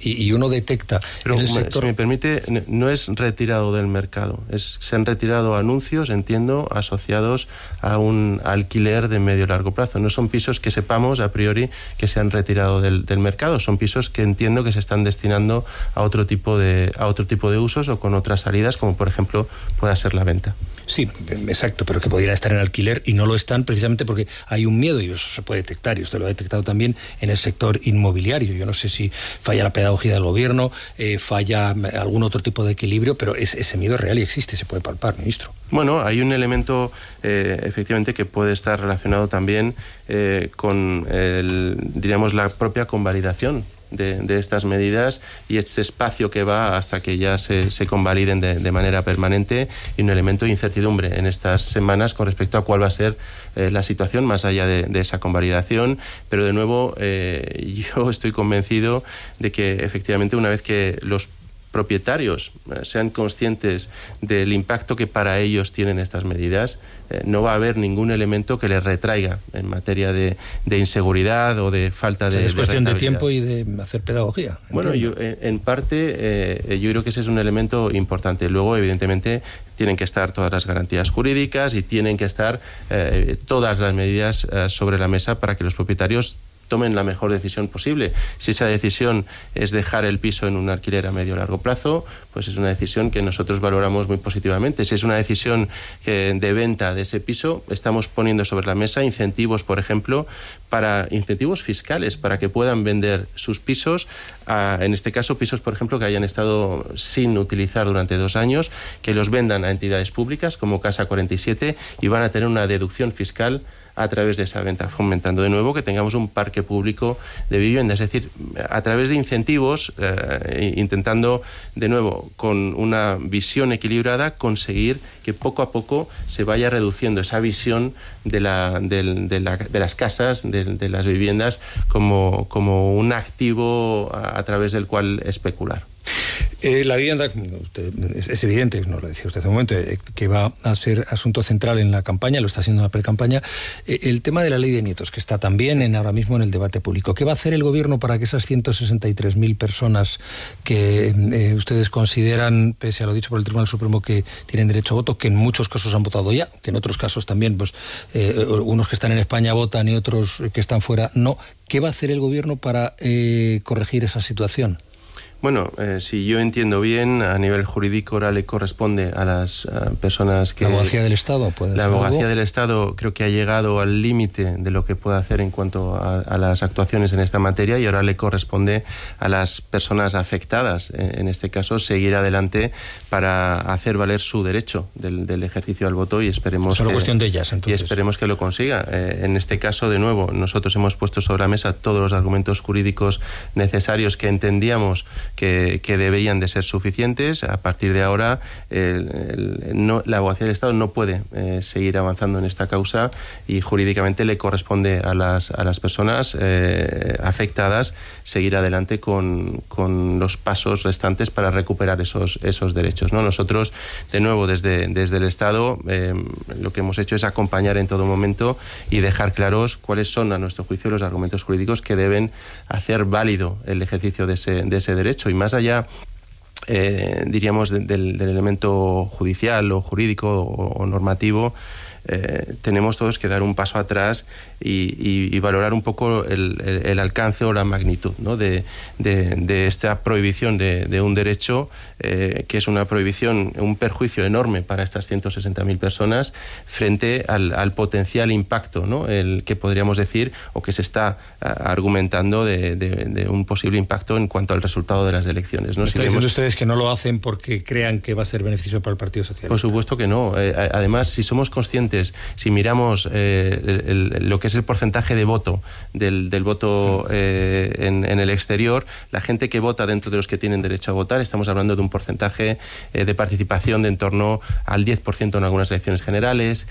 y uno detecta pero en el sector... Si me permite, no es retirado del mercado, se han retirado anuncios, entiendo, asociados a un alquiler de medio y largo plazo. No son pisos que sepamos a priori que se han retirado del mercado, son pisos que entiendo que se están destinando a otro tipo de usos o con otras salidas, como por ejemplo pueda ser la venta. Sí, exacto, pero que podrían estar en alquiler y no lo están precisamente porque hay un miedo, y eso se puede detectar, y usted lo ha detectado también en el sector inmobiliario. Yo no sé si falla la pedagogía del gobierno, falla algún otro tipo de equilibrio, pero ese miedo es real y existe, se puede palpar, ministro. Bueno, hay un elemento efectivamente que puede estar relacionado también con diríamos, la propia convalidación de estas medidas y este espacio que va hasta que ya se convaliden de manera permanente, y un elemento de incertidumbre en estas semanas con respecto a cuál va a ser la situación más allá de esa convalidación. Pero de nuevo yo estoy convencido de que efectivamente una vez que los propietarios sean conscientes del impacto que para ellos tienen estas medidas, no va a haber ningún elemento que les retraiga en materia de inseguridad o de falta de... Es cuestión de tiempo y de hacer pedagogía. Bueno, en parte yo creo que ese es un elemento importante. Luego, evidentemente, tienen que estar todas las garantías jurídicas y tienen que estar todas las medidas sobre la mesa para que los propietarios tomen la mejor decisión posible. Si esa decisión es dejar el piso en un alquiler a medio o largo plazo, pues es una decisión que nosotros valoramos muy positivamente. Si es una decisión de venta de ese piso, estamos poniendo sobre la mesa incentivos, por ejemplo, incentivos fiscales para que puedan vender sus pisos, en este caso pisos, por ejemplo, que hayan estado sin utilizar durante 2 años, que los vendan a entidades públicas como Casa 47 y van a tener una deducción fiscal a través de esa venta, fomentando de nuevo que tengamos un parque público de vivienda. Es decir, a través de incentivos, intentando de nuevo, con una visión equilibrada, conseguir que poco a poco se vaya reduciendo esa visión de las casas, de las viviendas, como un activo a través del cual especular. La vivienda, es evidente, nos lo decía usted hace un momento, que va a ser asunto central en la campaña, lo está haciendo en la pre-campaña. El tema de la ley de nietos, que está también ahora mismo en el debate público. ¿Qué va a hacer el gobierno para que esas 163.000 personas que ustedes consideran, pese a lo dicho por el Tribunal Supremo, que tienen derecho a voto, que en muchos casos han votado ya, que en otros casos también, pues unos que están en España votan y otros que están fuera no? ¿Qué va a hacer el gobierno para corregir esa situación? Bueno, si yo entiendo bien, a nivel jurídico ahora le corresponde a las personas que... ¿La abogacía del Estado puede hacer algo? La abogacía del Estado creo que ha llegado al límite de lo que puede hacer en cuanto a las actuaciones en esta materia, y ahora le corresponde a las personas afectadas, en este caso, seguir adelante para hacer valer su derecho del ejercicio al voto, y esperemos... Solo cuestión de ellas, entonces. Y esperemos que lo consiga. En este caso, de nuevo, nosotros hemos puesto sobre la mesa todos los argumentos jurídicos necesarios que entendíamos que deberían de ser suficientes. A partir de ahora, la abogacía del Estado no puede seguir avanzando en esta causa, y jurídicamente le corresponde a las personas afectadas seguir adelante con los pasos restantes para recuperar esos derechos, ¿no? Nosotros, de nuevo, desde el Estado, lo que hemos hecho es acompañar en todo momento y dejar claros cuáles son, a nuestro juicio, los argumentos jurídicos que deben hacer válido el ejercicio de ese derecho. Y más allá, diríamos, del elemento judicial o jurídico o normativo, tenemos todos que dar un paso atrás y valorar un poco el alcance o la magnitud, ¿no?, de esta prohibición de un derecho, que es una prohibición, un perjuicio enorme para estas 160.000 personas frente al potencial impacto, ¿no?, el que podríamos decir, o que se está argumentando de un posible impacto en cuanto al resultado de las elecciones, ¿no? ¿Están diciendo ustedes que no lo hacen porque crean que va a ser beneficioso para el Partido Socialista? Por supuesto que no. Además, si somos conscientes, si miramos lo que es el porcentaje de voto del voto en el exterior, la gente que vota dentro de los que tienen derecho a votar, estamos hablando de un porcentaje de participación de en torno al 10% en algunas elecciones generales,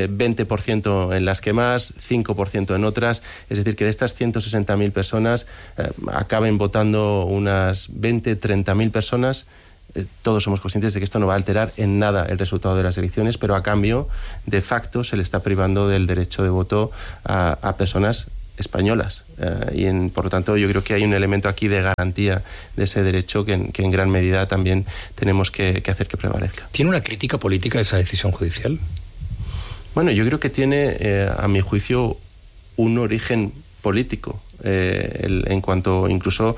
20% en las que más, 5% en otras. Es decir, que de estas 160.000 personas acaben votando unas 30.000 personas. Todos somos conscientes de que esto no va a alterar en nada el resultado de las elecciones, pero a cambio, de facto, se le está privando del derecho de voto a personas españolas. Por lo tanto, yo creo que hay un elemento aquí de garantía de ese derecho que en gran medida también tenemos que hacer que prevalezca. ¿Tiene una crítica política esa decisión judicial? Bueno, yo creo que tiene, a mi juicio, un origen político, en cuanto incluso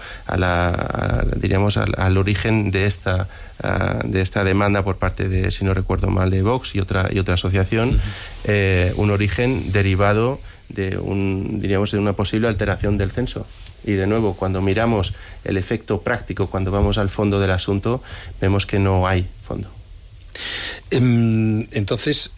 al origen de esta demanda por parte de, si no recuerdo mal, de Vox y otra asociación, un origen derivado de una posible alteración del censo. Y de nuevo, cuando miramos el efecto práctico, cuando vamos al fondo del asunto, vemos que no hay fondo. Entonces,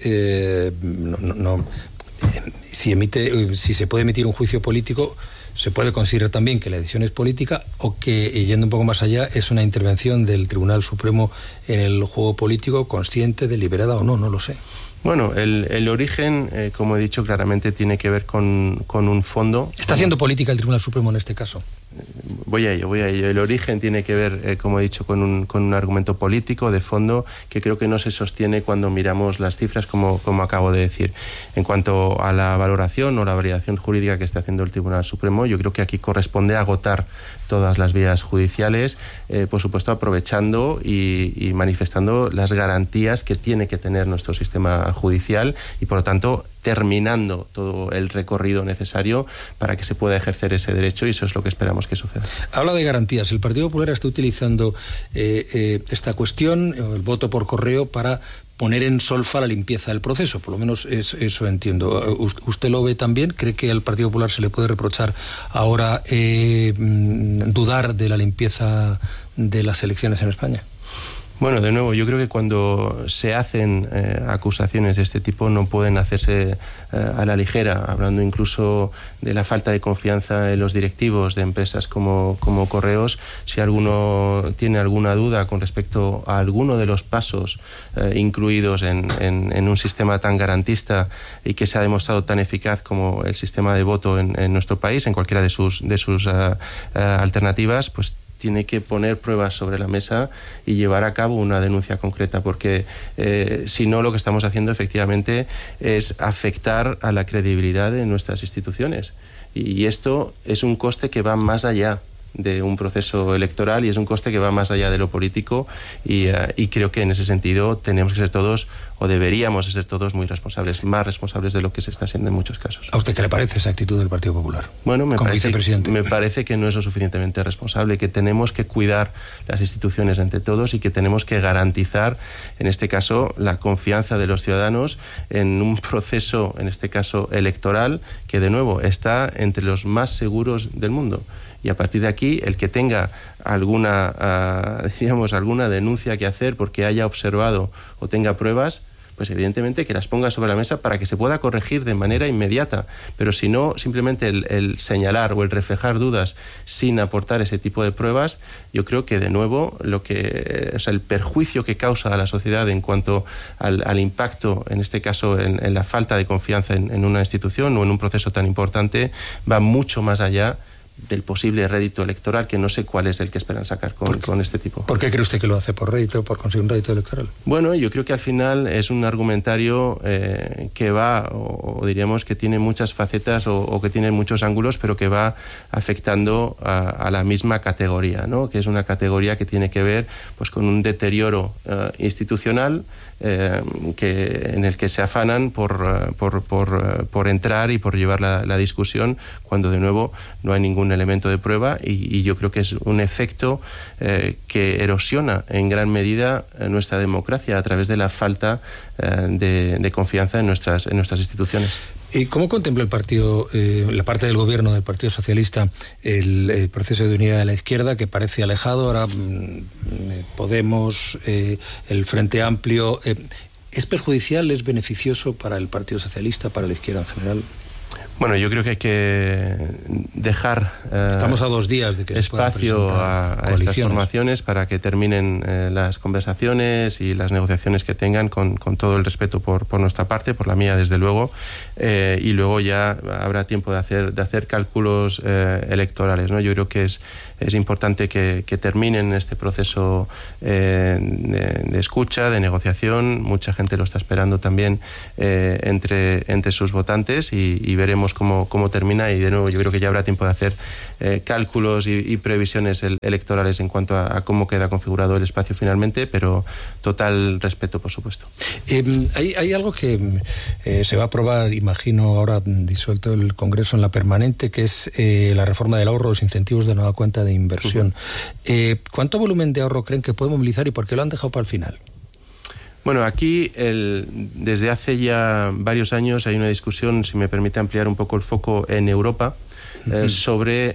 si se puede emitir un juicio político, se puede considerar también que la decisión es política, o que, yendo un poco más allá, es una intervención del Tribunal Supremo en el juego político, consciente, deliberada o no lo sé. Bueno, el origen, como he dicho claramente, tiene que ver con un fondo. ¿Está haciendo política el Tribunal Supremo en este caso? Voy a ello. El origen tiene que ver, como he dicho, con un argumento político de fondo que creo que no se sostiene cuando miramos las cifras, como acabo de decir. En cuanto a la valoración o la validación jurídica que está haciendo el Tribunal Supremo, yo creo que aquí corresponde agotar todas las vías judiciales, por supuesto aprovechando y manifestando las garantías que tiene que tener nuestro sistema judicial y, por lo tanto, terminando todo el recorrido necesario para que se pueda ejercer ese derecho, y eso es lo que esperamos que suceda. Habla de garantías. El Partido Popular está utilizando esta cuestión, el voto por correo, para poner en solfa la limpieza del proceso. Por lo menos eso entiendo. ¿Usted lo ve también? ¿Cree que al Partido Popular se le puede reprochar ahora dudar de la limpieza de las elecciones en España? Bueno, de nuevo, yo creo que cuando se hacen acusaciones de este tipo no pueden hacerse a la ligera, hablando incluso de la falta de confianza en los directivos de empresas como Correos. Si alguno tiene alguna duda con respecto a alguno de los pasos incluidos en un sistema tan garantista y que se ha demostrado tan eficaz como el sistema de voto en nuestro país, en cualquiera de sus alternativas, pues tiene que poner pruebas sobre la mesa y llevar a cabo una denuncia concreta, porque si no, lo que estamos haciendo efectivamente es afectar a la credibilidad de nuestras instituciones. Y esto es un coste que va más allá de un proceso electoral y es un coste que va más allá de lo político, y creo que en ese sentido tenemos que ser todos, o deberíamos ser todos, muy responsables, más responsables de lo que se está haciendo en muchos casos. ¿A usted qué le parece esa actitud del Partido Popular? Bueno, me vicepresidente. parece que no es lo suficientemente responsable, que tenemos que cuidar las instituciones entre todos y que tenemos que garantizar, en este caso, la confianza de los ciudadanos en un proceso, en este caso electoral, que de nuevo está entre los más seguros del mundo. Y a partir de aquí, el que tenga alguna denuncia que hacer porque haya observado o tenga pruebas, pues evidentemente que las ponga sobre la mesa para que se pueda corregir de manera inmediata. Pero si no, simplemente el señalar o el reflejar dudas sin aportar ese tipo de pruebas, yo creo que de nuevo el perjuicio que causa a la sociedad en cuanto al impacto, en este caso en la falta de confianza en una institución o en un proceso tan importante, va mucho más allá del posible rédito electoral, que no sé cuál es el que esperan sacar con este tipo. ¿Por qué cree usted que lo hace? ¿Por rédito, por conseguir un rédito electoral? Bueno, yo creo que al final es un argumentario que va, o diríamos que tiene muchas facetas o que tiene muchos ángulos, pero que va afectando a la misma categoría, ¿no? Que es una categoría que tiene que ver pues con un deterioro institucional, en el que se afanan por entrar y por llevar la discusión, cuando de nuevo no hay ningún elemento de prueba, y yo creo que es un efecto que erosiona en gran medida nuestra democracia a través de la falta de confianza en nuestras instituciones. ¿Y cómo contempla el partido, la parte del gobierno del Partido Socialista, el proceso de unidad de la izquierda, que parece alejado? Ahora Podemos, el Frente Amplio, ¿es perjudicial, es beneficioso para el Partido Socialista, para la izquierda en general? Bueno, yo creo que hay que dejar estamos a 2 días de que espacio a estas formaciones para que terminen las conversaciones y las negociaciones que tengan, con todo el respeto por nuestra parte, por la mía desde luego, y luego ya habrá tiempo de hacer cálculos electorales, ¿no? Yo creo que es importante que terminen este proceso de escucha, de negociación. Mucha gente lo está esperando también entre sus votantes, y veremos veremos cómo termina, y de nuevo yo creo que ya habrá tiempo de hacer cálculos y previsiones electorales en cuanto a cómo queda configurado el espacio finalmente, pero total respeto, por supuesto. Hay algo que se va a aprobar, imagino, ahora disuelto el Congreso en la permanente, que es la reforma del ahorro, los incentivos de nueva cuenta de inversión. ¿Cuánto volumen de ahorro creen que puede movilizar y por qué lo han dejado para el final? Bueno, aquí desde hace ya varios años hay una discusión, si me permite ampliar un poco el foco, en Europa, sobre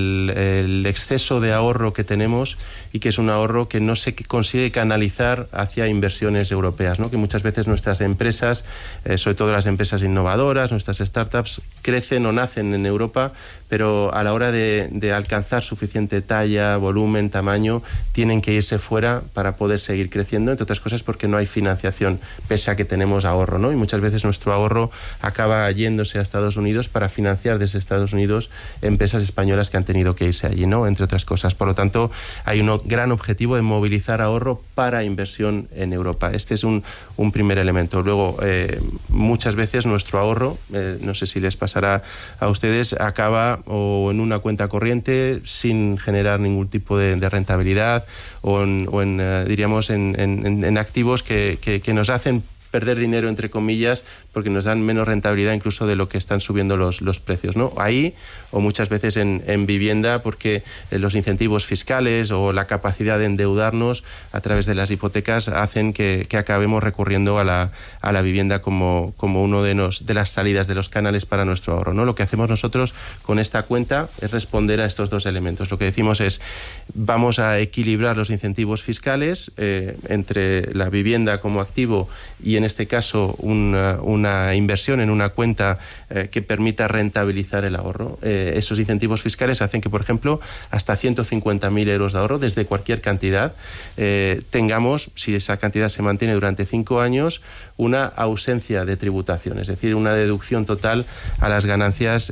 el exceso de ahorro que tenemos, y que es un ahorro que no se consigue canalizar hacia inversiones europeas, ¿no? Que muchas veces nuestras empresas, sobre todo las empresas innovadoras, nuestras startups, crecen o nacen en Europa, pero a la hora de alcanzar suficiente talla, volumen, tamaño, tienen que irse fuera para poder seguir creciendo, entre otras cosas porque no hay financiación, pese a que tenemos ahorro, ¿no? Y muchas veces nuestro ahorro acaba yéndose a Estados Unidos para financiar desde Estados Unidos empresas españolas que han tenido que irse allí, ¿no? Entre otras cosas. Por lo tanto, hay un gran objetivo de movilizar ahorro para inversión en Europa. Este es un primer elemento. Luego, muchas veces nuestro ahorro, no sé si les pasará a ustedes, acaba o en una cuenta corriente sin generar ningún tipo de rentabilidad, o diríamos en activos que nos hacen perder dinero, entre comillas, porque nos dan menos rentabilidad incluso de lo que están subiendo los precios, ¿no? Ahí, o muchas veces en vivienda, porque los incentivos fiscales o la capacidad de endeudarnos a través de las hipotecas hacen que acabemos recurriendo a la vivienda como uno de las salidas de los canales para nuestro ahorro, ¿no? Lo que hacemos nosotros con esta cuenta es responder a estos dos elementos. Lo que decimos es, vamos a equilibrar los incentivos fiscales entre la vivienda como activo y, en este caso, una inversión en una cuenta que permita rentabilizar el ahorro. Esos incentivos fiscales hacen que, por ejemplo, hasta 150.000 euros de ahorro, desde cualquier cantidad, tengamos, si esa cantidad se mantiene durante 5 años, una ausencia de tributación, es decir, una deducción total a las ganancias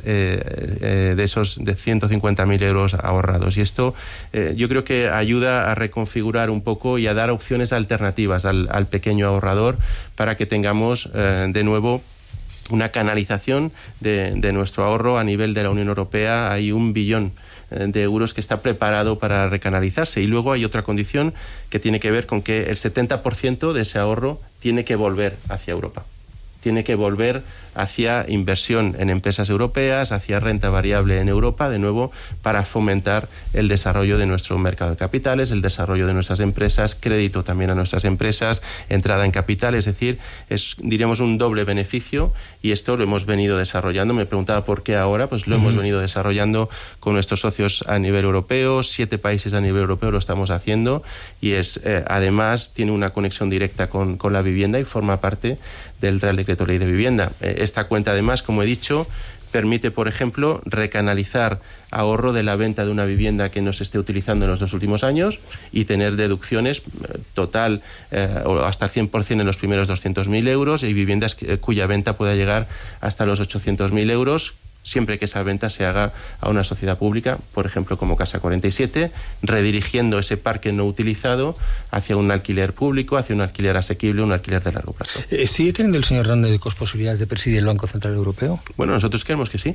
de esos de 150.000 euros ahorrados. Y esto yo creo que ayuda a reconfigurar un poco y a dar opciones alternativas al pequeño ahorrador, para que tengamos de nuevo una canalización de nuestro ahorro a nivel de la Unión Europea. Hay 1 billón de euros que está preparado para recanalizarse. Y luego hay otra condición que tiene que ver con que el 70% de ese ahorro tiene que volver hacia Europa. Tiene que volver hacia inversión en empresas europeas, hacia renta variable en Europa, de nuevo, para fomentar el desarrollo de nuestro mercado de capitales, el desarrollo de nuestras empresas, crédito también a nuestras empresas, entrada en capital. Es decir, es, diríamos, un doble beneficio, y esto lo hemos venido desarrollando. Me preguntaba por qué ahora, pues lo hemos venido desarrollando con nuestros socios a nivel europeo, 7 países a nivel europeo lo estamos haciendo, y es además tiene una conexión directa con la vivienda y forma parte del Real Decreto Ley de Vivienda. Esta cuenta, además, como he dicho, permite, por ejemplo, recanalizar ahorro de la venta de una vivienda que no se esté utilizando en los 2 últimos años y tener deducciones total o hasta el 100% en los primeros 200.000 euros, y viviendas cuya venta pueda llegar hasta los 800.000 euros, siempre que esa venta se haga a una sociedad pública, por ejemplo, como Casa 47, redirigiendo ese parque no utilizado hacia un alquiler público, hacia un alquiler asequible, un alquiler de largo plazo. ¿Sigue teniendo el señor Hernández posibilidades de presidir el Banco Central Europeo? Bueno, nosotros creemos que sí.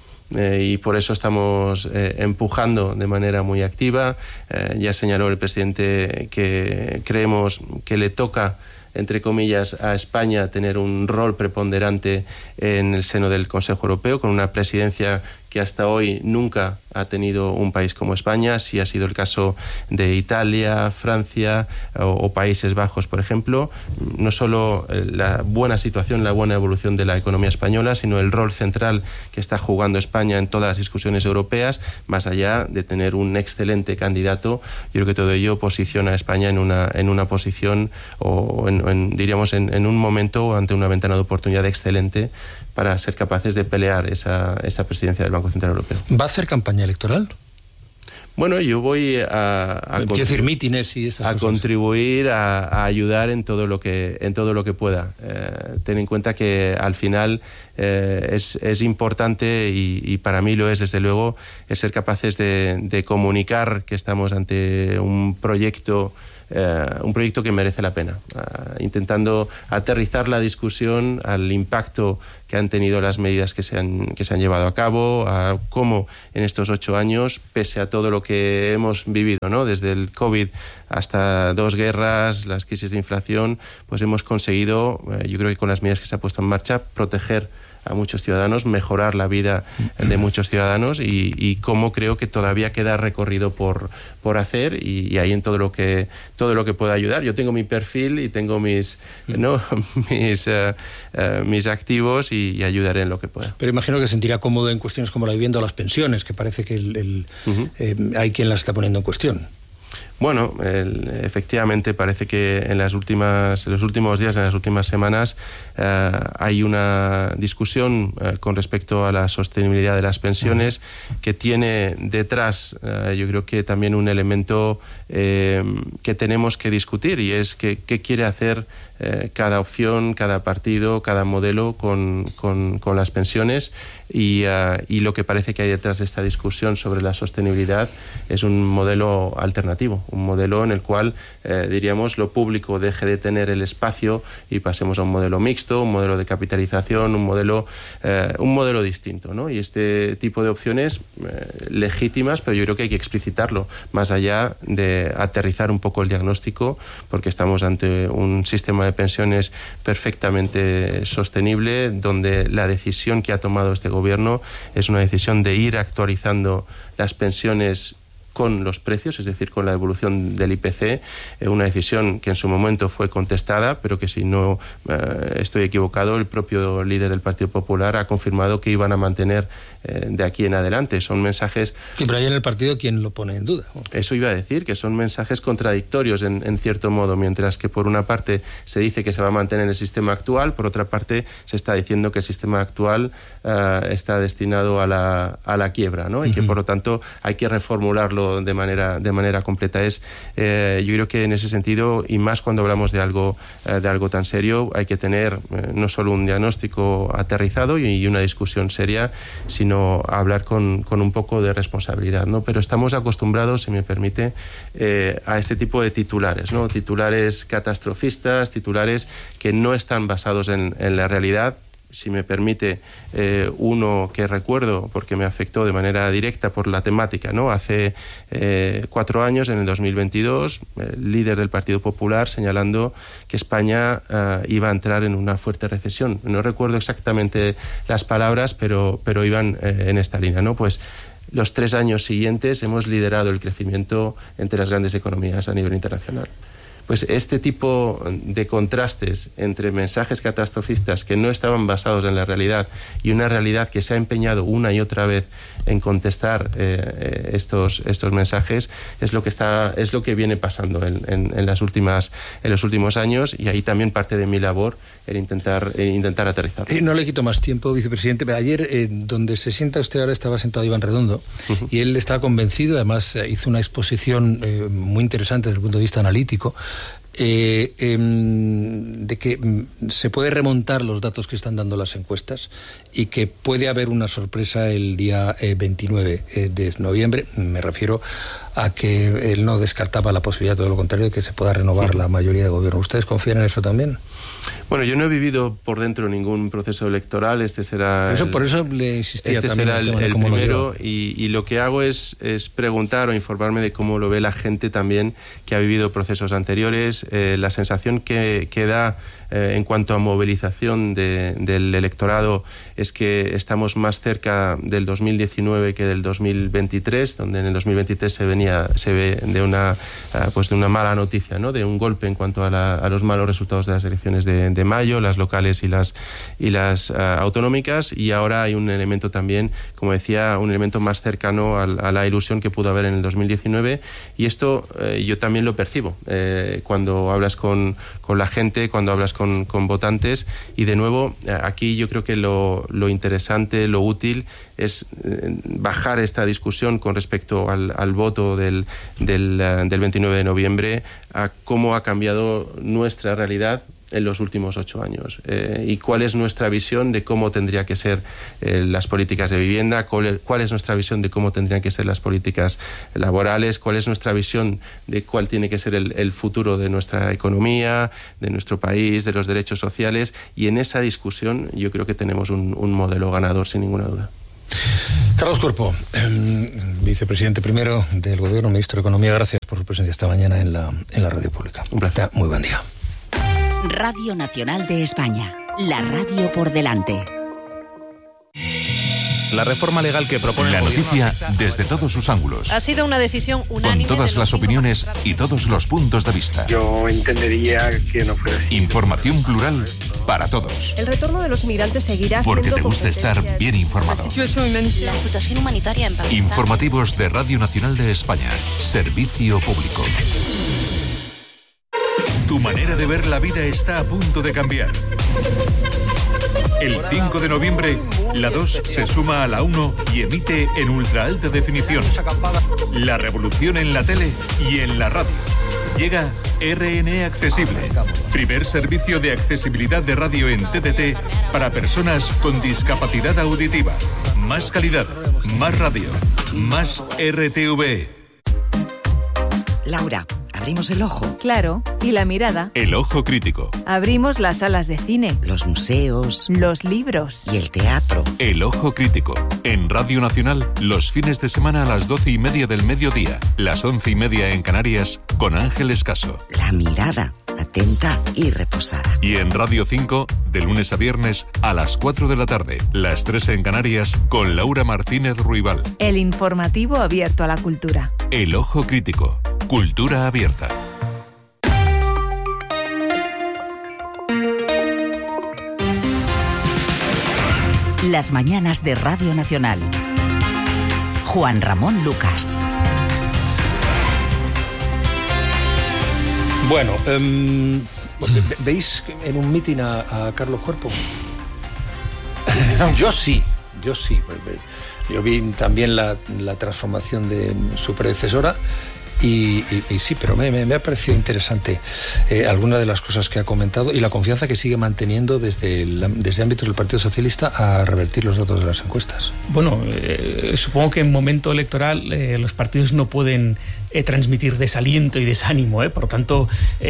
Y por eso estamos empujando de manera muy activa. Ya señaló el presidente que creemos que le toca, entre comillas, a España tener un rol preponderante en el seno del Consejo Europeo, con una presidencia que hasta hoy nunca ha tenido un país como España. Sí ha sido el caso de Italia, Francia o Países Bajos, por ejemplo. No solo la buena situación, la buena evolución de la economía española, sino el rol central que está jugando España en todas las discusiones europeas, más allá de tener un excelente candidato. Yo creo que todo ello posiciona a España en una posición, o diríamos en un momento, ante una ventana de oportunidad excelente para ser capaces de pelear esa presidencia del Banco Central Europeo. ¿Va a hacer campaña electoral? Bueno, yo voy a decir, mítines y esas cosas. Contribuir, a ayudar en todo lo que pueda. Ten en cuenta que al final es importante, y para mí lo es desde luego, el ser capaces de comunicar que estamos ante un proyecto un proyecto que merece la pena, intentando aterrizar la discusión al impacto que han tenido las medidas que se han llevado a cabo, a cómo en estos 8 años, pese a todo lo que hemos vivido, ¿no?, desde el COVID hasta 2 guerras, las crisis de inflación, pues hemos conseguido, yo creo que con las medidas que se ha puesto en marcha, proteger a muchos ciudadanos, mejorar la vida de muchos ciudadanos y cómo creo que todavía queda recorrido por hacer y ahí en todo lo que pueda ayudar. Yo tengo mi perfil y tengo mis activos y ayudaré en lo que pueda. Pero imagino que se sentirá cómodo en cuestiones como la vivienda o las pensiones, que parece que hay quien las está poniendo en cuestión. Bueno, efectivamente parece que en los últimos días, en las últimas semanas, hay una discusión con respecto a la sostenibilidad de las pensiones que tiene detrás, yo creo que también un elemento que tenemos que discutir, y es qué quiere hacer cada opción, cada partido, cada modelo con las pensiones, y lo que parece que hay detrás de esta discusión sobre la sostenibilidad es un modelo alternativo, un modelo en el cual diríamos lo público deje de tener el espacio y pasemos a un modelo mixto, un modelo de capitalización, un modelo distinto, ¿no? Y este tipo de opciones legítimas, pero yo creo que hay que explicitarlo más allá de aterrizar un poco el diagnóstico, porque estamos ante un sistema de pensiones perfectamente sostenible, donde la decisión que ha tomado este gobierno es una decisión de ir actualizando las pensiones con los precios, es decir, con la evolución del IPC, una decisión que en su momento fue contestada, pero que, si no estoy equivocado, el propio líder del Partido Popular ha confirmado que iban a mantener de aquí en adelante. Son mensajes... Y pero hay en el partido quien lo pone en duda. Eso iba a decir, que son mensajes contradictorios en cierto modo, mientras que por una parte se dice que se va a mantener el sistema actual, por otra parte se está diciendo que el sistema actual está destinado a la quiebra, ¿no? Y que por lo tanto hay que reformularlo de manera completa. Yo creo que en ese sentido, y más cuando hablamos de algo tan serio, hay que tener no solo un diagnóstico aterrizado y una discusión seria, sino hablar con un poco de responsabilidad, ¿no? Pero estamos acostumbrados, si me permite, a este tipo de titulares, ¿no? Titulares catastrofistas, titulares que no están basados en la realidad. Si me permite, uno que recuerdo porque me afectó de manera directa por la temática, ¿no? Hace 4 años, en el 2022, el líder del Partido Popular señalando que España iba a entrar en una fuerte recesión. No recuerdo exactamente las palabras, pero iban en esta línea, ¿no? Pues los 3 años siguientes hemos liderado el crecimiento entre las grandes economías a nivel internacional. Pues este tipo de contrastes entre mensajes catastrofistas que no estaban basados en la realidad y una realidad que se ha empeñado una y otra vez en contestar estos mensajes es lo que viene pasando en los últimos años, y ahí también parte de mi labor el intentar aterrizarlo. No le quito más tiempo, vicepresidente. Ayer, donde se sienta usted ahora, estaba sentado Iván Redondo, y él estaba convencido, además hizo una exposición muy interesante desde el punto de vista analítico, de que se puede remontar los datos que están dando las encuestas y que puede haber una sorpresa el día 29 de noviembre. Me refiero a que él no descartaba la posibilidad, todo lo contrario, de que se pueda renovar la mayoría de gobierno. ¿Ustedes confían en eso también? Bueno, yo no he vivido por dentro ningún proceso electoral. Por eso le insistía también. Será el primero, y lo que hago es preguntar o informarme de cómo lo ve la gente también que ha vivido procesos anteriores. La sensación que da en cuanto a movilización del electorado es que estamos más cerca del 2019 que del 2023, donde en el 2023 se ve de una mala noticia, ¿no? De un golpe en cuanto a los malos resultados de las elecciones de mayo, las locales y las autonómicas, y ahora hay un elemento también, como decía, un elemento más cercano a la ilusión que pudo haber en el 2019, y esto yo también lo percibo cuando hablas con la gente, cuando hablas con votantes, y de nuevo aquí yo creo que lo interesante, lo útil es bajar esta discusión con respecto al voto del 29 de noviembre, a cómo ha cambiado nuestra realidad en los últimos 8 años y cuál es nuestra visión de cómo tendría que ser las políticas de vivienda, cuál es nuestra visión de cómo tendrían que ser las políticas laborales, cuál es nuestra visión de cuál tiene que ser el futuro de nuestra economía, de nuestro país, de los derechos sociales, y en esa discusión yo creo que tenemos un modelo ganador sin ninguna duda. Carlos Cuerpo, vicepresidente primero del Gobierno, ministro de Economía, gracias por su presencia esta mañana en la radio pública. Un placer. Muy buen día. Radio Nacional de España, la radio por delante. La reforma legal que propone la noticia desde todos sus ángulos. Ha sido una decisión unánime. Con todas las opiniones y todos los puntos de vista. Yo entendería que no fuera así. Información plural para todos. El retorno de los migrantes seguirá siendo porque te gusta estar bien informado. La situación humanitaria en Pakistán. Informativos de Radio Nacional de España. Servicio público. Tu manera de ver la vida está a punto de cambiar. El 5 de noviembre, la 2 se suma a la 1 y emite en ultra alta definición. La revolución en la tele y en la radio. Llega RN Accesible, primer servicio de accesibilidad de radio en TDT para personas con discapacidad auditiva. Más calidad, más radio, más RTV. Laura, abrimos el ojo. Claro, y la mirada. El ojo crítico. Abrimos las salas de cine. Los museos. Los libros. Y el teatro. El ojo crítico. En Radio Nacional, los fines de semana a las 12:30 del mediodía, las 11:30 en Canarias, con Ángeles Caso. La mirada, atenta y reposada. Y en Radio 5, de lunes a viernes, a las 4 de la tarde, las 3 en Canarias, con Laura Martínez Ruibal. El informativo abierto a la cultura. El ojo crítico. Cultura abierta. Las mañanas de Radio Nacional. Juan Ramón Lucas. Bueno, ¿veis en un mitin a Carlos Cuerpo? Yo sí. Yo vi también la transformación de su predecesora. Y sí, pero me ha parecido interesante algunas de las cosas que ha comentado y la confianza que sigue manteniendo desde ámbitos del Partido Socialista a revertir los datos de las encuestas. Bueno, supongo que en momento electoral los partidos no pueden transmitir desaliento y desánimo, por lo tanto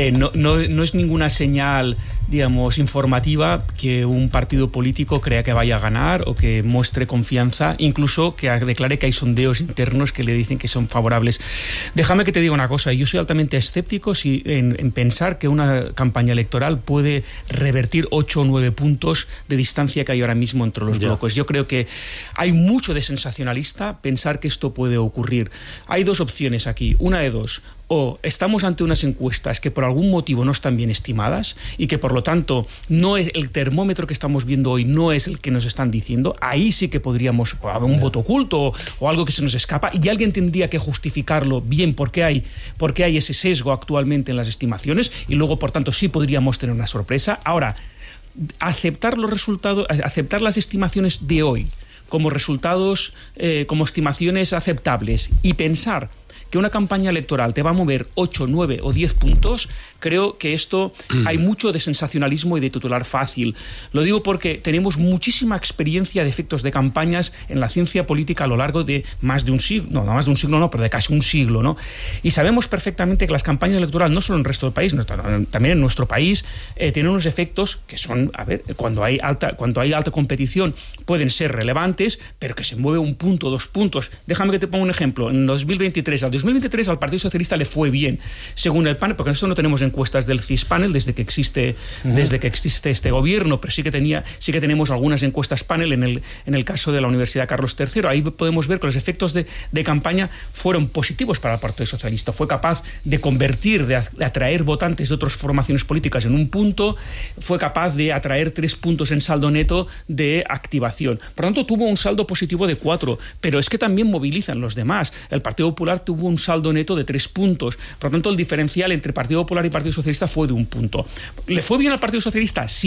no es ninguna señal, digamos, informativa que un partido político crea que vaya a ganar o que muestre confianza, incluso que declare que hay sondeos internos que le dicen que son favorables. Déjame que te diga una cosa, yo soy altamente escéptico en pensar que una campaña electoral puede revertir 8 o 9 puntos de distancia que hay ahora mismo entre los bloques. Yo creo que hay mucho de sensacionalista pensar que esto puede ocurrir. Hay dos opciones aquí, una de dos: o estamos ante unas encuestas que por algún motivo no están bien estimadas y que por lo tanto no es el termómetro que estamos viendo hoy, no es el que nos están diciendo. Ahí sí que podríamos haber un voto oculto o algo que se nos escapa y alguien tendría que justificarlo bien por qué hay ese sesgo actualmente en las estimaciones y luego por tanto sí podríamos tener una sorpresa. Ahora, aceptar los resultados, aceptar las estimaciones de hoy como resultados, como estimaciones aceptables y pensar que una campaña electoral te va a mover 8, 9 o 10 puntos, creo que esto hay mucho de sensacionalismo y de titular fácil. Lo digo porque tenemos muchísima experiencia de efectos de campañas en la ciencia política a lo largo de más de un siglo, pero de casi un siglo, ¿no? Y sabemos perfectamente que las campañas electorales, no solo en el resto del país, también en nuestro país, tienen unos efectos que son, cuando hay alta competición pueden ser relevantes, pero que se mueve 1 punto, 2 puntos. Déjame que te ponga un ejemplo. En 2023 al Partido Socialista le fue bien, según el panel, porque nosotros no tenemos encuestas del CIS-Panel desde que existe este gobierno, pero sí que tenemos algunas encuestas panel en el caso de la Universidad Carlos III. Ahí podemos ver que los efectos de campaña fueron positivos para el Partido Socialista. Fue capaz de convertir, de atraer votantes de otras formaciones políticas en 1 punto, fue capaz de atraer 3 puntos en saldo neto de activación. Por lo tanto, tuvo un saldo positivo de 4, pero es que también movilizan los demás. El Partido Popular tuvo un saldo neto de 3 puntos. Por lo tanto, el diferencial entre Partido Popular y Partido Socialista fue de 1 punto. ¿Le fue bien al Partido Socialista? Sí.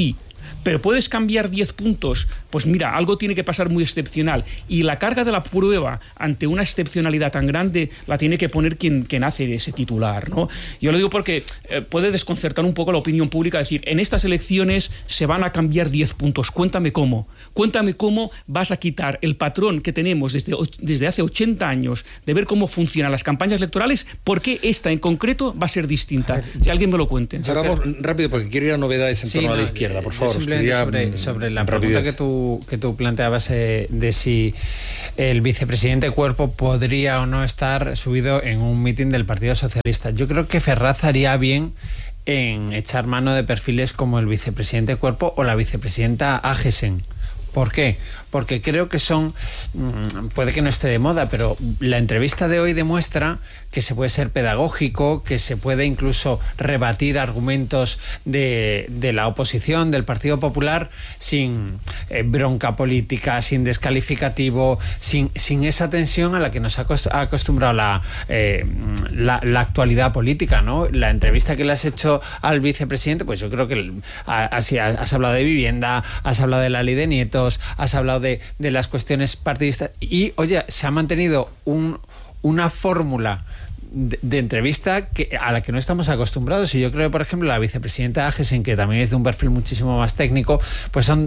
Pero puedes cambiar 10 puntos, pues mira, algo tiene que pasar muy excepcional. Y la carga de la prueba ante una excepcionalidad tan grande la tiene que poner quien hace ese titular, ¿no? Yo lo digo porque puede desconcertar un poco la opinión pública, decir, en estas elecciones se van a cambiar 10 puntos. Cuéntame cómo vas a quitar el patrón que tenemos desde hace 80 años de ver cómo funcionan las campañas electorales. ¿Por qué esta en concreto va a ser distinta? Que alguien me lo cuente. Ahora vamos rápido porque quiero ir a novedades en torno a la izquierda, por favor. Sobre la pregunta que tú planteabas de si el vicepresidente Cuerpo podría o no estar subido en un mitin del Partido Socialista. Yo creo que Ferraz haría bien en echar mano de perfiles como el vicepresidente Cuerpo o la vicepresidenta Agesen. ¿Por qué? Porque creo que puede que no esté de moda, pero la entrevista de hoy demuestra que se puede ser pedagógico, que se puede incluso rebatir argumentos de la oposición, del Partido Popular, sin bronca política, sin descalificativo, sin esa tensión a la que nos ha acostumbrado la actualidad política, ¿no? La entrevista que le has hecho al vicepresidente, pues yo creo que has hablado de vivienda, has hablado de la ley de nietos, has hablado de las cuestiones partidistas y, oye, se ha mantenido una fórmula de entrevista a la que no estamos acostumbrados. Y yo creo que, por ejemplo, la vicepresidenta Agesen, que también es de un perfil muchísimo más técnico, pues son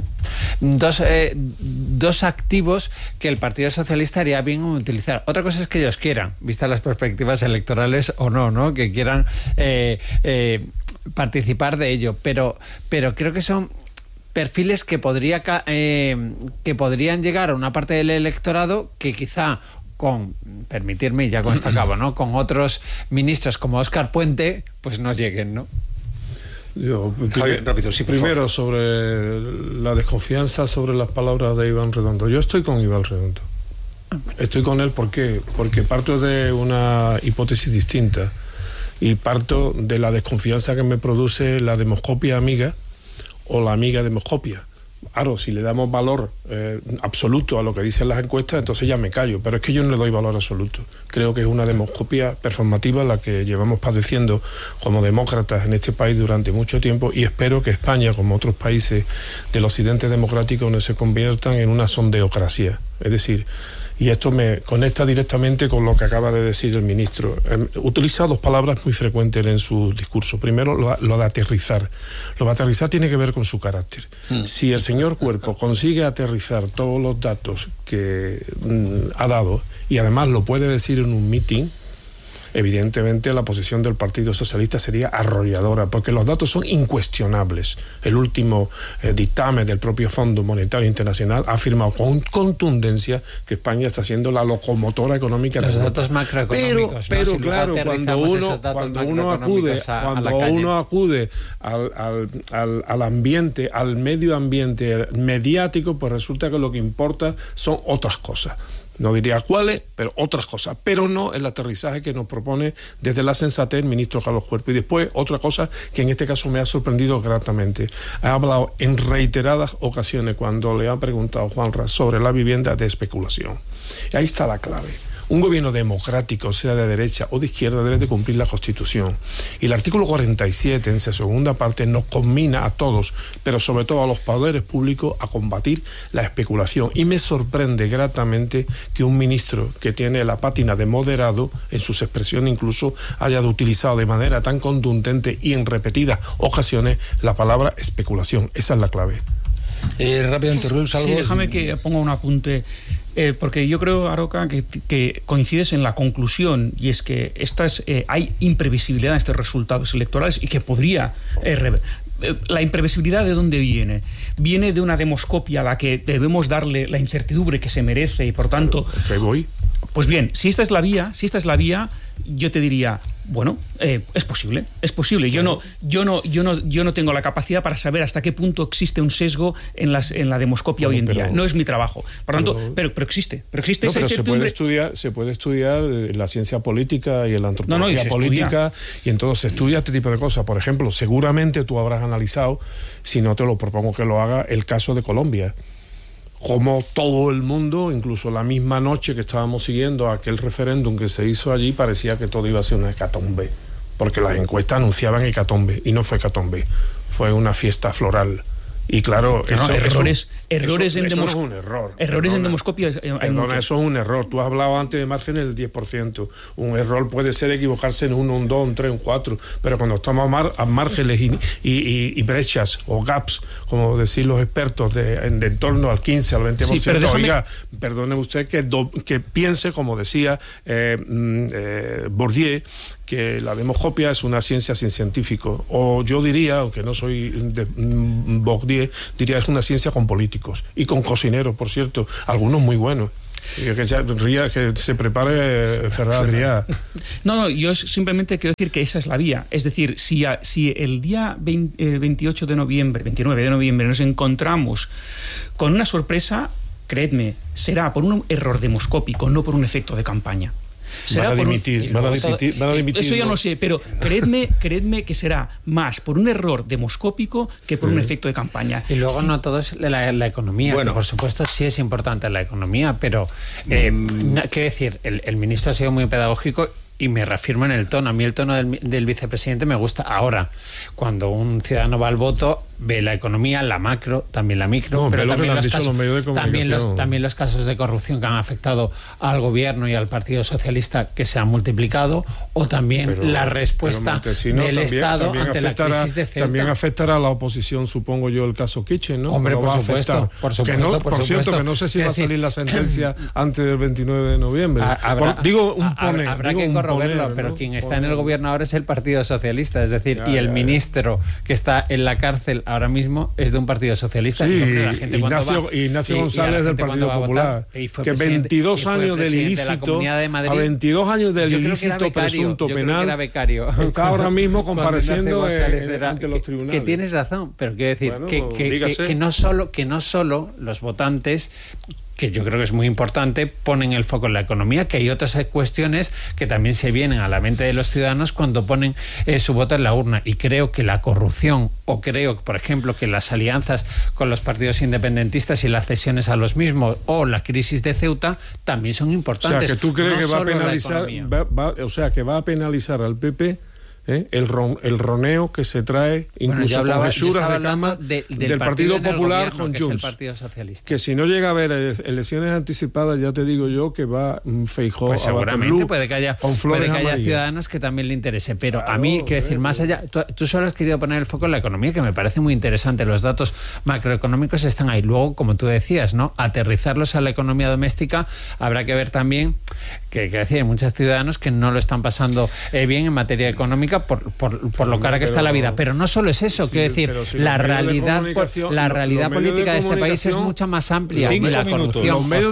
dos activos que el Partido Socialista haría bien utilizar. Otra cosa es que ellos quieran, vistas las perspectivas electorales o no, que quieran participar de ello, pero creo que son perfiles que podrían llegar a una parte del electorado que quizá permitirme, ya con esto acabo, ¿no? Con otros ministros como Óscar Puente, pues no lleguen, ¿no? Javier, rápido, sí, primero sobre la desconfianza sobre las palabras de Iván Redondo. Yo estoy con Iván Redondo. Estoy con él, ¿por qué? Porque parto de una hipótesis distinta y parto de la desconfianza que me produce la demoscopia amiga o la amiga demoscopia. Claro, si le damos valor absoluto a lo que dicen las encuestas, entonces ya me callo, pero es que yo no le doy valor absoluto. Creo que es una demoscopia performativa la que llevamos padeciendo como demócratas en este país durante mucho tiempo, y espero que España, como otros países del occidente democrático, no se conviertan en una sondeocracia. Es decir, y esto me conecta directamente con lo que acaba de decir el ministro. Utiliza dos palabras muy frecuentes en su discurso. Primero, lo de aterrizar. Lo de aterrizar tiene que ver con su carácter. Si el señor Cuerpo consigue aterrizar todos los datos que ha dado, y además lo puede decir en un mitin, evidentemente la posición del Partido Socialista sería arrolladora, porque los datos son incuestionables. El último dictamen del propio Fondo Monetario Internacional ha afirmado con contundencia que España está siendo la locomotora económica de los datos macroeconómicos. Pero si claro, cuando uno acude al ambiente, al medio ambiente mediático, pues resulta que lo que importa son otras cosas. No diría cuáles, pero otras cosas. Pero no el aterrizaje que nos propone desde la sensatez el ministro Carlos Cuerpo. Y después, otra cosa que en este caso me ha sorprendido gratamente. Ha hablado en reiteradas ocasiones, cuando le ha preguntado Juanra sobre la vivienda, de especulación. Y ahí está la clave. Un gobierno democrático, sea de derecha o de izquierda, debe de cumplir la Constitución. Y el artículo 47, en su segunda parte, nos conmina a todos, pero sobre todo a los poderes públicos, a combatir la especulación. Y me sorprende gratamente que un ministro que tiene la pátina de moderado, en sus expresiones incluso, haya utilizado de manera tan contundente y en repetidas ocasiones la palabra especulación. Esa es la clave. Rápidamente, Ruiz, algo. Sí, déjame que ponga un apunte. Porque yo creo, Aroca, que coincides en la conclusión, y es que hay imprevisibilidad en estos resultados electorales y que podría... ¿La imprevisibilidad de dónde viene? Viene de una demoscopia a la que debemos darle la incertidumbre que se merece y, por tanto... Pues bien, si esta es la vía, yo te diría, bueno, es posible. Yo no tengo la capacidad para saber hasta qué punto existe un sesgo en la demoscopia hoy en día. No es mi trabajo. Por tanto, pero existe. Pero existe esa incertidumbre. Se puede estudiar la ciencia política y la antropología política, y entonces se estudia este tipo de cosas. Por ejemplo, seguramente tú habrás analizado, si no te lo propongo que lo haga, el caso de Colombia. Como todo el mundo, incluso la misma noche que estábamos siguiendo aquel referéndum que se hizo allí, parecía que todo iba a ser una hecatombe, porque las encuestas anunciaban hecatombe, y no fue hecatombe, fue una fiesta floral. Y claro, errores en no es un error. Errores en demoscopia hay muchos. Eso es un error. Tú has hablado antes de márgenes del 10%. Un error puede ser equivocarse en 1, un 2, un 3, un 4. Pero cuando estamos a márgenes y brechas o gaps, como decir los expertos, de en torno al 15, al 20%, sí, pero oiga, perdone usted que piense, como decía Bourdieu, que la demoscopia es una ciencia sin científicos, o yo diría, aunque no soy de Bourdieu, diría es una ciencia con políticos y con cocineros, por cierto, algunos muy buenos. Que se prepare Ferraz Adrià. No, yo simplemente quiero decir que esa es la vía. Es decir, si el día 29 de noviembre nos encontramos con una sorpresa, creedme, será por un error demoscópico, no por un efecto de campaña. Van a dimitir. Eso ya no sé, pero creedme que será más por un error demoscópico que por un efecto de campaña. Y luego no todo es la economía, bueno, que por supuesto sí es importante la economía, pero quiero decir, el ministro ha sido muy pedagógico y me reafirmo en el tono. A mí el tono del vicepresidente me gusta. Ahora, cuando un ciudadano va al voto, ve la economía, la macro, también la micro, pero también los casos de corrupción que han afectado al gobierno y al Partido Socialista, que se han multiplicado, o también la respuesta del Estado ante la crisis de Ceuta. También afectará a la oposición, supongo yo, el caso Kitchen, ¿no? Hombre, por supuesto. Por cierto, que no sé si va a salir la sentencia antes del 29 de noviembre. Habrá que corroborarlo, pero ¿no? Quien está en el gobierno ahora es el Partido Socialista, es decir, y el ministro que está en la cárcel ahora mismo es de un Partido Socialista. Sí, Ignacio González del Partido Popular, que 22 años del ilícito, a 22 años del ilícito presunto penal, está ahora mismo compareciendo ante los tribunales. Que tienes razón, pero quiero decir que no solo los votantes, que yo creo que es muy importante, ponen el foco en la economía, que hay otras cuestiones que también se vienen a la mente de los ciudadanos cuando ponen su voto en la urna. Y creo que la corrupción, o creo, por ejemplo, que las alianzas con los partidos independentistas y las cesiones a los mismos, o la crisis de Ceuta, también son importantes. O sea, que tú crees que va a penalizar, que va a penalizar al PP el roneo que se trae incluso con Jesuras de cama del Partido Popular con Junts, que si no llega a haber elecciones anticipadas, ya te digo yo que va Feijóo pues seguramente puede que haya ciudadanos que también le interese, pero claro, a mí quiero decir, más allá, tú solo has querido poner el foco en la economía, que me parece muy interesante. Los datos macroeconómicos están ahí, luego, como tú decías, ¿no?, aterrizarlos a la economía doméstica. Habrá que ver también que decir, hay muchos ciudadanos que no lo están pasando bien en materia económica por lo cara que está la vida, pero no solo es eso, quiero decir, la realidad política de este país es mucho más amplia, y la corrupción, los medios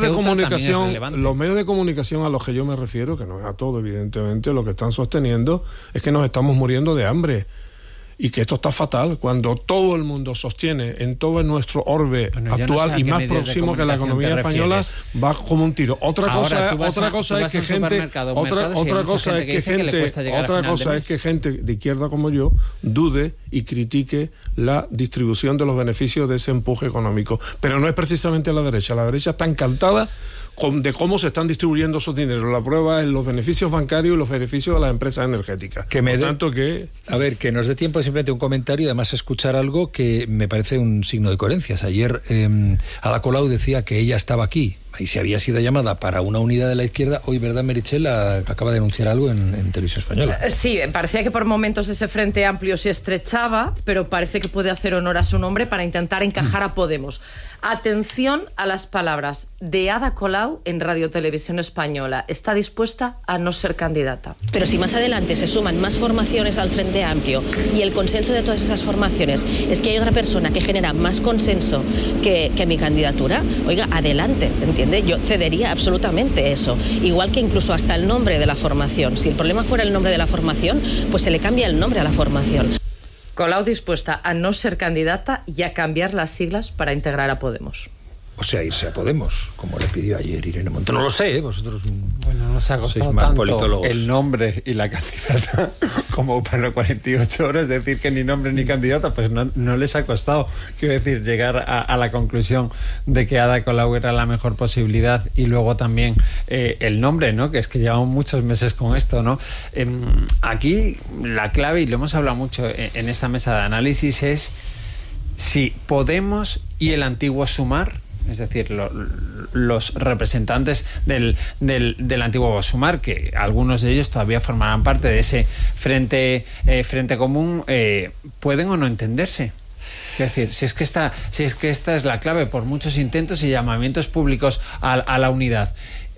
de comunicación a los que yo me refiero, que no es a todo evidentemente, lo que están sosteniendo es que nos estamos muriendo de hambre. Y que esto está fatal cuando todo el mundo sostiene en todo nuestro orbe actual y más próximo que la economía española va como un tiro. Otra cosa es que gente de izquierda como yo dude y critique la distribución de los beneficios de ese empuje económico. Pero no es precisamente la derecha. La derecha está encantada de cómo se están distribuyendo esos dineros. La prueba es los beneficios bancarios y los beneficios de las empresas energéticas. A ver, que nos dé tiempo simplemente un comentario y además escuchar algo que me parece un signo de coherencias. Ayer Ada Colau decía que ella estaba aquí y si había sido llamada para una unidad de la izquierda. Hoy, ¿verdad, Meritxell? Acaba de denunciar algo en Televisión Española. Sí, parecía que por momentos ese Frente Amplio se estrechaba, pero parece que puede hacer honor a su nombre para intentar encajar a Podemos. Atención a las palabras de Ada Colau en Radio Televisión Española. Está dispuesta a no ser candidata. Pero si más adelante se suman más formaciones al Frente Amplio y el consenso de todas esas formaciones es que hay otra persona que genera más consenso que mi candidatura, oiga, adelante, ¿entiende? Yo cedería absolutamente eso. Igual que incluso hasta el nombre de la formación. Si el problema fuera el nombre de la formación, pues se le cambia el nombre a la formación. Colau dispuesta a no ser candidata y a cambiar las siglas para integrar a Podemos. O sea, irse a Podemos, como le pidió ayer Irene Montero. No lo sé, vosotros... Bueno, nos ha costado tanto el nombre y la candidata como para 48 horas decir que ni nombre ni candidata, pues no les ha costado, quiero decir, llegar a la conclusión de que Ada Colau era la mejor posibilidad, y luego también el nombre, ¿no?, que es que llevamos muchos meses con esto, ¿no? Aquí la clave, y lo hemos hablado mucho en esta mesa de análisis, es si Podemos y el antiguo Sumar, es decir, los representantes del antiguo Sumar, que algunos de ellos todavía formarán parte de ese frente común, ¿pueden o no entenderse? Es decir, si es que esta es la clave, por muchos intentos y llamamientos públicos a la unidad.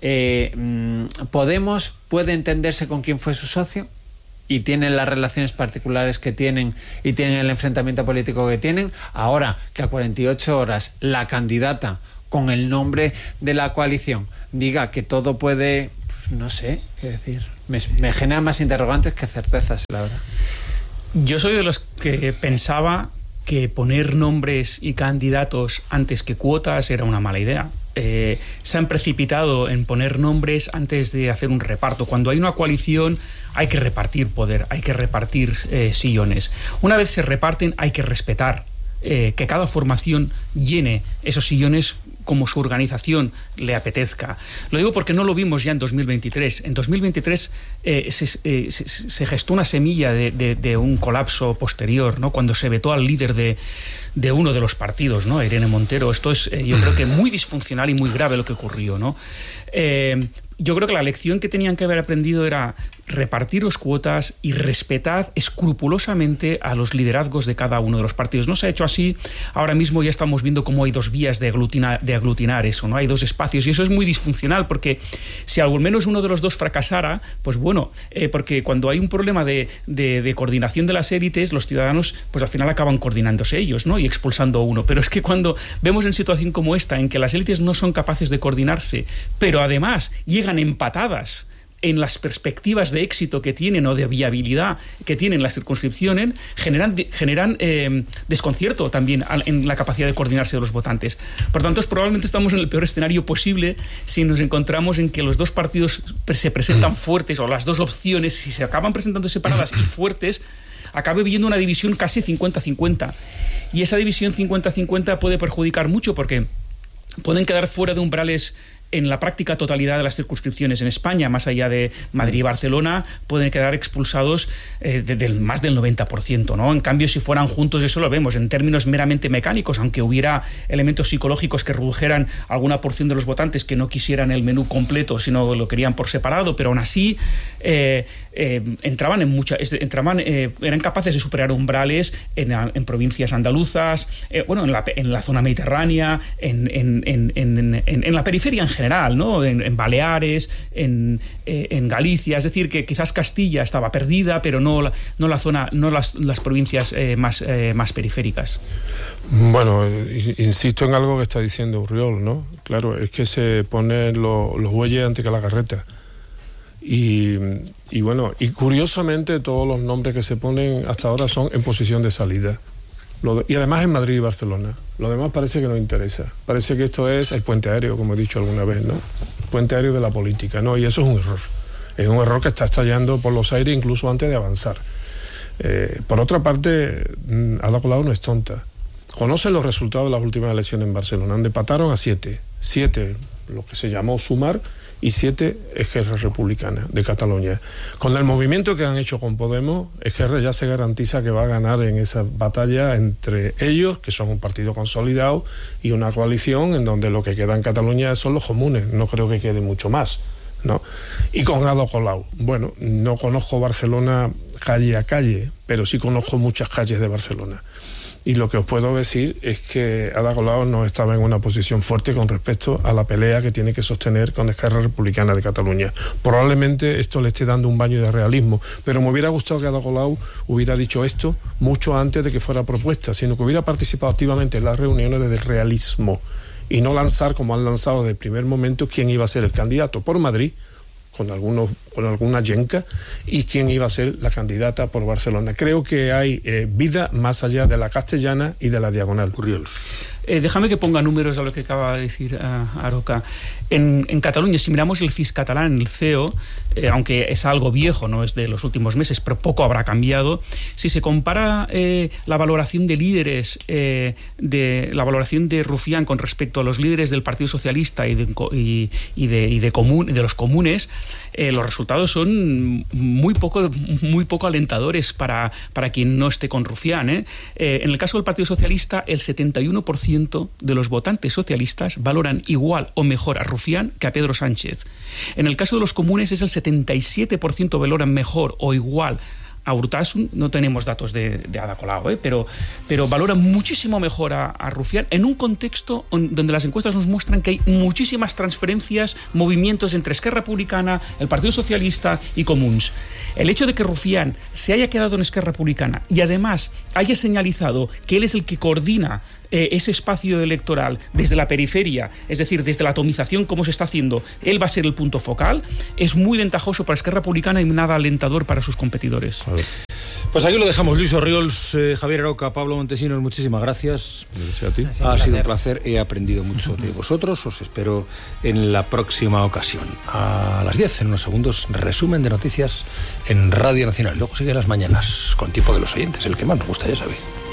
¿Podemos puede entenderse con quién fue su socio? Y tienen las relaciones particulares que tienen y tienen el enfrentamiento político que tienen. Ahora que a 48 horas la candidata con el nombre de la coalición diga que todo puede, pues no sé qué decir, me genera más interrogantes que certezas, la verdad. Yo soy de los que pensaba que poner nombres y candidatos antes que cuotas era una mala idea. Se han precipitado en poner nombres antes de hacer un reparto. Cuando hay una coalición hay que repartir poder, hay que repartir sillones. Una vez se reparten hay que respetar que cada formación llene esos sillones como su organización le apetezca. Lo digo porque no lo vimos ya en 2023. En 2023 se gestó una semilla de un colapso posterior, ¿no? Cuando se vetó al líder de uno de los partidos, ¿no? Irene Montero. Esto es, yo creo que muy disfuncional y muy grave lo que ocurrió, ¿no? Yo creo que la lección que tenían que haber aprendido era repartiros cuotas y respetad escrupulosamente a los liderazgos de cada uno de los partidos. No se ha hecho así. Ahora mismo ya estamos viendo cómo hay dos vías de aglutinar eso, ¿no? Hay dos espacios y eso es muy disfuncional, porque si al menos uno de los dos fracasara, pues bueno, porque cuando hay un problema de coordinación de las élites, los ciudadanos pues al final acaban coordinándose ellos, ¿no? Y expulsando a uno. Pero es que cuando vemos en situación como esta, en que las élites no son capaces de coordinarse, pero además llegan empatadas en las perspectivas de éxito que tienen o de viabilidad que tienen las circunscripciones, generan desconcierto también en la capacidad de coordinarse de los votantes. Por tanto, probablemente estamos en el peor escenario posible si nos encontramos en que los dos partidos se presentan fuertes, o las dos opciones, si se acaban presentando separadas y fuertes, acabe viendo una división casi 50-50. Y esa división 50-50 puede perjudicar mucho, porque pueden quedar fuera de umbrales en la práctica totalidad de las circunscripciones en España, más allá de Madrid y Barcelona, pueden quedar expulsados más del 90%, ¿no? En cambio, si fueran juntos, eso lo vemos en términos meramente mecánicos, aunque hubiera elementos psicológicos que redujeran alguna porción de los votantes que no quisieran el menú completo, sino lo querían por separado, pero aún así eran capaces de superar umbrales en provincias andaluzas, en la zona mediterránea, en la periferia en general, ¿no? En Baleares, en Galicia. Es decir, que quizás Castilla estaba perdida, pero no la zona, no las provincias más periféricas. Bueno, insisto en algo que está diciendo Urriol, ¿no? Claro, es que se ponen los bueyes antes que la carreta. Y curiosamente todos los nombres que se ponen hasta ahora son en posición de salida. Y además en Madrid y Barcelona. Lo demás parece que no interesa. Parece que esto es el puente aéreo, como he dicho alguna vez, ¿no? Puente aéreo de la política, ¿no? Y eso es un error. Es un error que está estallando por los aires incluso antes de avanzar. Por otra parte, Ada Colau no es tonta. Conocen los resultados de las últimas elecciones en Barcelona, donde empataron a 7, lo que se llamó Sumar, y 7 Esquerra Republicana de Cataluña. Con el movimiento que han hecho con Podemos, Esquerra ya se garantiza que va a ganar en esa batalla entre ellos, que son un partido consolidado, y una coalición en donde lo que queda en Cataluña son los comunes. No creo que quede mucho más, ¿no? Y con Ada Colau. Bueno, no conozco Barcelona calle a calle, pero sí conozco muchas calles de Barcelona. Y lo que os puedo decir es que Ada Colau no estaba en una posición fuerte con respecto a la pelea que tiene que sostener con Esquerra Republicana de Cataluña. Probablemente esto le esté dando un baño de realismo, pero me hubiera gustado que Ada Colau hubiera dicho esto mucho antes de que fuera propuesta, sino que hubiera participado activamente en las reuniones desde el realismo y no lanzar, como han lanzado desde el primer momento, quién iba a ser el candidato por Madrid, con alguna yenca, y quién iba a ser la candidata por Barcelona. Creo que hay vida más allá de la Castellana y de la Diagonal. Déjame que ponga números a lo que acaba de decir Aroca. En Cataluña, si miramos el CIS catalán, el CEO, aunque es algo viejo, no es de los últimos meses, pero poco habrá cambiado, si se compara la valoración de líderes, la valoración de Rufián con respecto a los líderes del Partido Socialista y de los comunes, los resultados son muy poco alentadores para quien no esté con Rufián. En el caso del Partido Socialista, el 71% de los votantes socialistas valoran igual o mejor a Rufián que a Pedro Sánchez. En el caso de los comunes es el 77% valoran mejor o igual a Urtasun. No tenemos datos de Ada Colau, pero valoran muchísimo mejor a Rufián en un contexto donde las encuestas nos muestran que hay muchísimas transferencias, movimientos entre Esquerra Republicana, el Partido Socialista y Comuns. El hecho de que Rufián se haya quedado en Esquerra Republicana y además haya señalizado que él es el que coordina ese espacio electoral desde la periferia, es decir, desde la atomización como se está haciendo, él va a ser el punto focal, es muy ventajoso para Esquerra Republicana y nada alentador para sus competidores. Pues aquí lo dejamos. Luis Orriols, Javier Aroca, Pablo Montesinos, muchísimas gracias. Gracias a ti. Ha sido un placer, he aprendido mucho de vosotros, os espero en la próxima ocasión. A las 10, en unos segundos, resumen de noticias en Radio Nacional. Luego sigue las mañanas con Tiempo de los Oyentes, el que más nos gusta, ya sabéis.